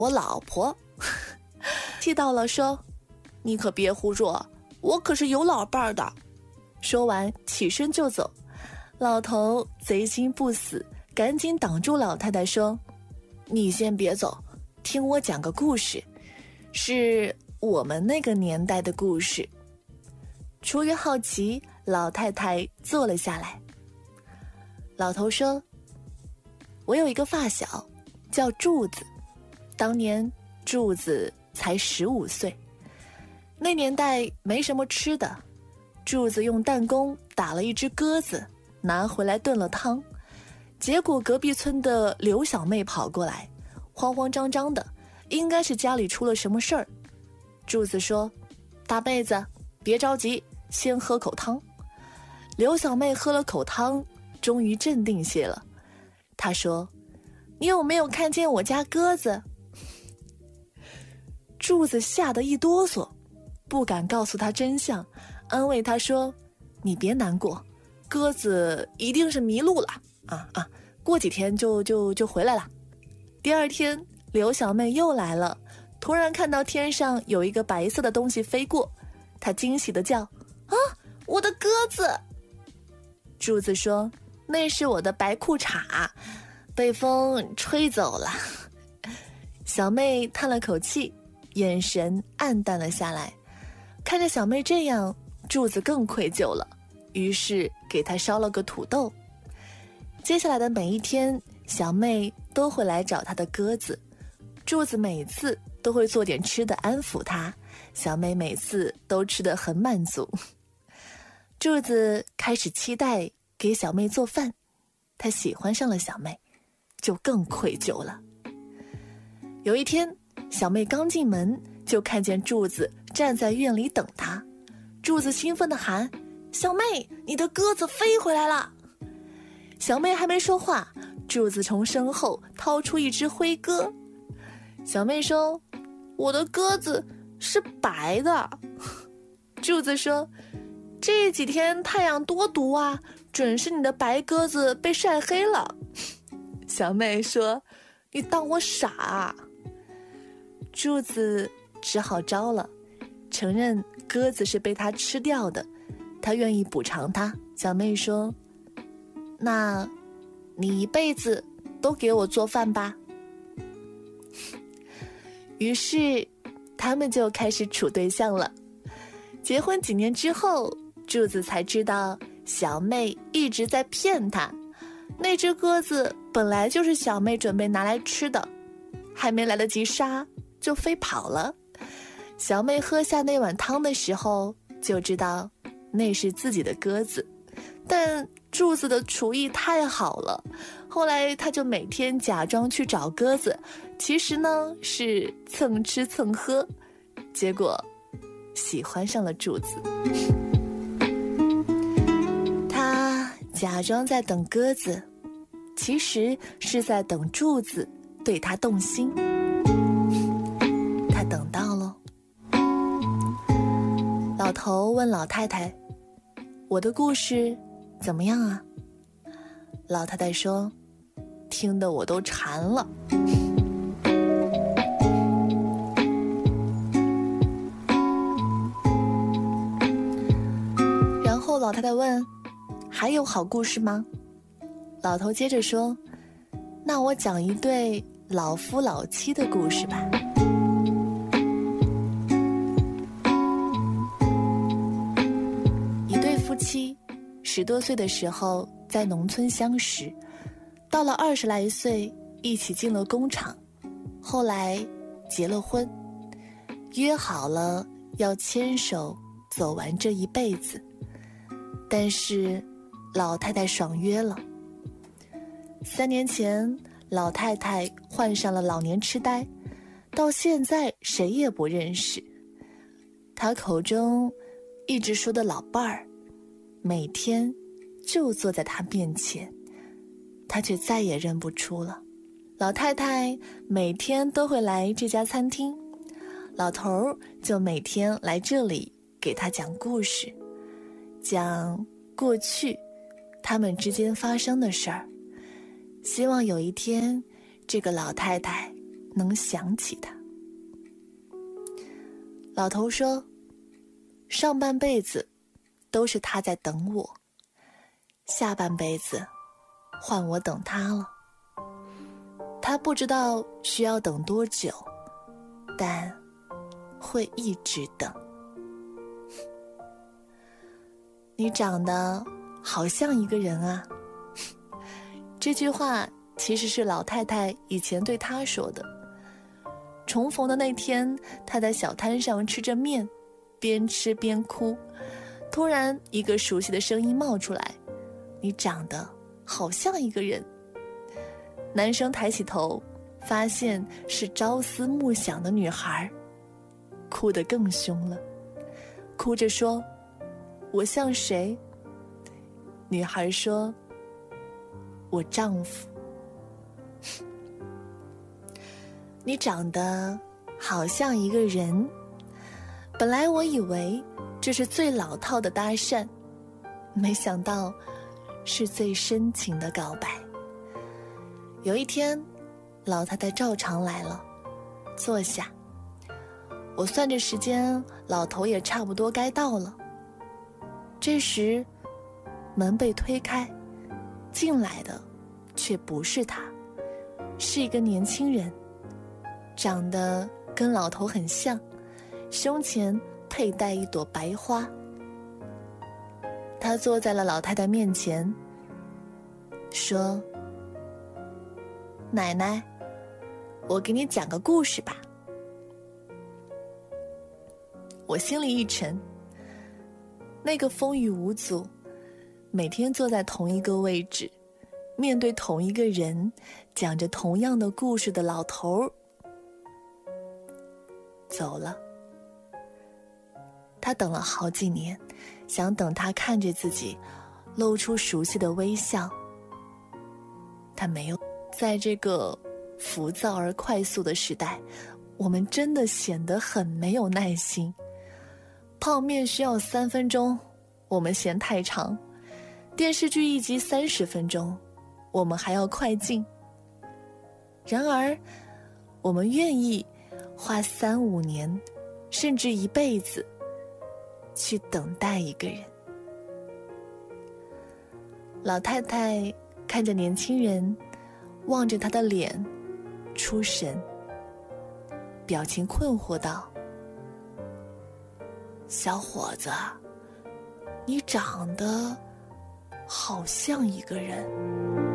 我老婆。气到了说，你可别胡说，我可是有老伴儿的。说完起身就走，老头贼心不死，赶紧挡住老太太说，你先别走，听我讲个故事，是我们那个年代的故事。出于好奇，老太太坐了下来。老头说，我有一个发小叫柱子，当年柱子才15岁，那年代没什么吃的，柱子用弹弓打了一只鸽子，拿回来炖了汤，结果隔壁村的刘小妹跑过来，慌慌张张的，应该是家里出了什么事儿。柱子说，大妹子别着急，先喝口汤。刘小妹喝了口汤，终于镇定些了。她说，你有没有看见我家鸽子？柱子吓得一哆嗦，不敢告诉他真相，安慰他说，你别难过，鸽子一定是迷路了过几天就回来了。第二天刘小妹又来了，突然看到天上有一个白色的东西飞过，她惊喜地叫，啊，我的鸽子！柱子说，那是我的白裤衩，被风吹走了。小妹叹了口气，眼神暗淡了下来。看着小妹这样，柱子更愧疚了，于是给她烧了个土豆。接下来的每一天，小妹都会来找她的鸽子，柱子每次都会做点吃的安抚她，小妹每次都吃得很满足。柱子开始期待给小妹做饭，他喜欢上了小妹，就更愧疚了。有一天，小妹刚进门就看见柱子站在院里等她，柱子兴奋地喊，小妹，你的鸽子飞回来了！小妹还没说话，柱子从身后掏出一只灰鸽。小妹说，我的鸽子是白的。柱子说，这几天太阳多毒啊，准是你的白鸽子被晒黑了。小妹说，你当我傻啊？柱子只好招了，承认鸽子是被他吃掉的，他愿意补偿他。小妹说，那你一辈子都给我做饭吧。于是他们就开始处对象了。结婚几年之后，柱子才知道小妹一直在骗他，那只鸽子本来就是小妹准备拿来吃的，还没来得及杀就飞跑了。小妹喝下那碗汤的时候就知道那是自己的鸽子，但柱子的厨艺太好了，后来他就每天假装去找鸽子，其实呢是蹭吃蹭喝，结果喜欢上了柱子。他假装在等鸽子，其实是在等柱子对他动心。他等到了。老头问老太太，我的故事怎么样啊？老太太说，听得我都馋了。然后老太太问，还有好故事吗？老头接着说，那我讲一对老夫老妻的故事吧。一对夫妻10多岁的时候在农村相识，到了20来岁一起进了工厂，后来结了婚，约好了要牵手走完这一辈子。但是老太太爽约了。3年前老太太患上了老年痴呆，到现在谁也不认识。她口中一直说的老伴儿，每天就坐在她面前，她却再也认不出了。老太太每天都会来这家餐厅，老头儿就每天来这里给她讲故事，讲过去他们之间发生的事儿，希望有一天这个老太太能想起他。老头说，上半辈子都是他在等我，下半辈子换我等他了。他不知道需要等多久，但会一直等。你长得好像一个人啊。这句话其实是老太太以前对他说的。重逢的那天，他在小摊上吃着面，边吃边哭。突然一个熟悉的声音冒出来，你长得好像一个人。男生抬起头，发现是朝思暮想的女孩，哭得更凶了，哭着说，我像谁？女孩说，我丈夫。你长得好像一个人。本来我以为这是最老套的搭讪，没想到是最深情的告白。有一天，老太太照常来了，坐下。我算着时间，老头也差不多该到了。这时，门被推开，进来的却不是他，是一个年轻人，长得跟老头很像，胸前佩戴一朵白花。他坐在了老太太面前，说，奶奶，我给你讲个故事吧。我心里一沉，那个风雨无阻，每天坐在同一个位置，面对同一个人，讲着同样的故事的老头儿走了。他等了好几年，想等他看着自己，露出熟悉的微笑。他没有。在这个浮躁而快速的时代，我们真的显得很没有耐心。泡面需要3分钟，我们嫌太长；电视剧一集30分钟，我们还要快进。然而，我们愿意花3、5年，甚至一辈子，去等待一个人。老太太看着年轻人，望着他的脸，出神，表情困惑道，小伙子，你长得好像一个人。